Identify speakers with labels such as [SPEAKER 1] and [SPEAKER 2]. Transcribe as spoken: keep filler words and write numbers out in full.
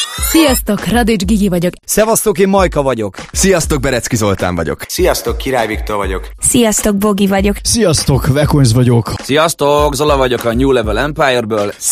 [SPEAKER 1] Sziasztok, Radics Gigi vagyok.
[SPEAKER 2] Szevasztok, én Majka vagyok.
[SPEAKER 3] Sziasztok, Berecki Zoltán vagyok.
[SPEAKER 4] Sziasztok, Király Viktor vagyok.
[SPEAKER 5] Sziasztok, Bogi vagyok.
[SPEAKER 6] Sziasztok, Vekonz vagyok.
[SPEAKER 7] Sziasztok, Zola vagyok a New Level Empire-ből.